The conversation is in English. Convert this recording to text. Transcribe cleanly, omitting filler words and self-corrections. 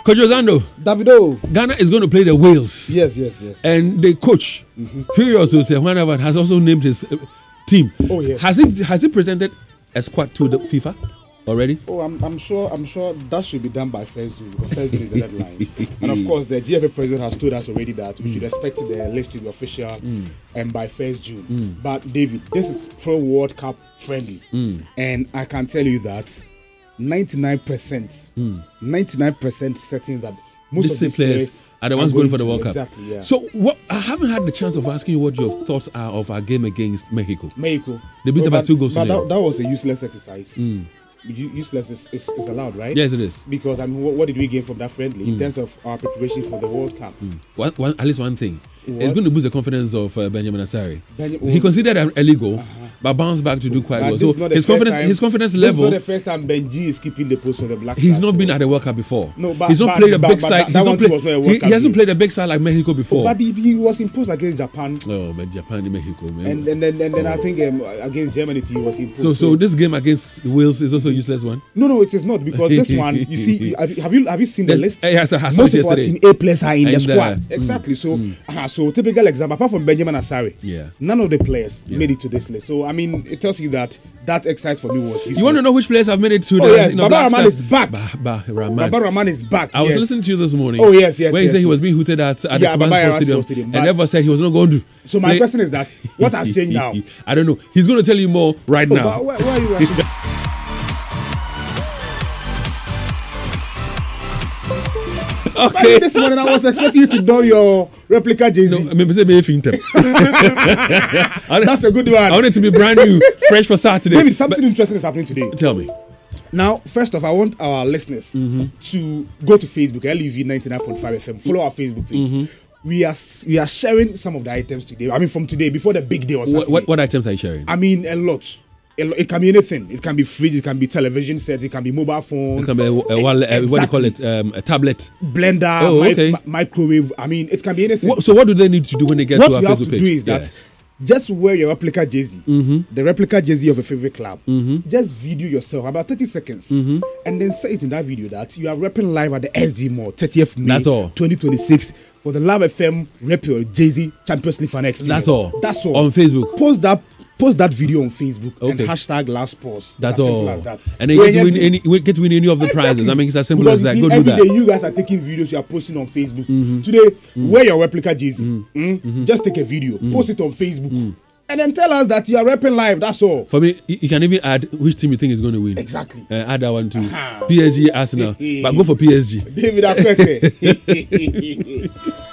Coach Rosando, Davido. Ghana is going to play the Wales. Yes. And the coach, Kyrgios Osei has also named his team. Oh yes. Has he presented a squad to the FIFA already? Oh, I'm sure that should be done by 1st June because 1st June is the deadline. And of course, the GFA president has told us already that we should expect the list to be official and by 1st June. But David, this is pro World Cup friendly, and I can tell you that 99% certain that most of these players are the ones going for the World Cup. Exactly. Yeah. So what? I haven't had the chance of asking you what your thoughts are of our game against Mexico. They beat us 2 goals to 0. That was a useless exercise. Useless is allowed, right? Yes, it is. Because I mean, what did we gain from that friendly in terms of our preparation for the World Cup? At least one thing. It's going to boost the confidence of Benjamin Asare. He Oh. considered an illegal, but bounced back to do quite well. So his confidence level. This is not the first time Benji is keeping the post for the Black Stars. He's not been at the World Cup before. No, but he's not played a big side. He hasn't played a big side like Mexico before. But he was imposed against Japan. Oh, but Japan and Mexico, man. And then I think against Germany he was imposed. So this game against Wales is also a useless one. No, it is not, because this one, you see, have you seen the list? Yes, I saw Most it of our yesterday. team A players are in the squad. Exactly. So typical example, apart from Benjamin Asare, none of the players made it to this list. So I mean, it tells you that exercise for me was useless. You want to know which players have made it to the yes, Baba Rahman is back. Baba Rahman is back. I was listening to you this morning. Oh yes. Where he said he was being hooted at the Kubana Stadium, and never said he was not going to. So my question is that what has changed now? I don't know. He's going to tell you more right now. Where are you rushing? Okay. This morning I was expecting you to don your replica jersey. No, I mean, that's a good one. I want it to be brand new, fresh for Saturday. David, something interesting is happening today. Tell me. Now, first off, I want our listeners to go to Facebook, LUV 99.5 FM. Follow our Facebook page. We are sharing some of the items today. I mean, from today, before the big day on Saturday. What items are you sharing? I mean, a lot. It can be anything. It can be fridge, it can be television set, it can be mobile phone. It can be what do you call it? A tablet. Blender, microwave. I mean, it can be anything. So what do they need to do when they get to our Facebook page? What you have to do is that just wear your replica jersey, the replica jersey of a favorite club. Just video yourself about 30 seconds, and then say it in that video that you are repping live at the SG Mall, 30th May, 2026 for the Love FM Rep Your Jersey Champions League Fan Experience. That's all. On Facebook. Post that video on Facebook and hashtag last pause. That's as all. Simple as that. And then get to win any of the prizes. I mean, it's as simple as that. Go do that. Every day you guys are taking videos, you are posting on Facebook. Today, wear your replica jersey. Just take a video, post it on Facebook. And then tell us that you are repping live. That's all. For me, you can even add which team you think is going to win. Exactly. Add that one too. PSG, Arsenal. But go for PSG. David Apete.